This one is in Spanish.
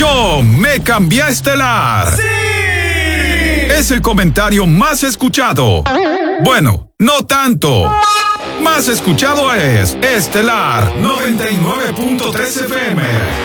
Yo me cambié a Estelar. ¡Sí! Es el comentario más escuchado. Bueno, no tanto. Más escuchado es Estelar 99.3 FM.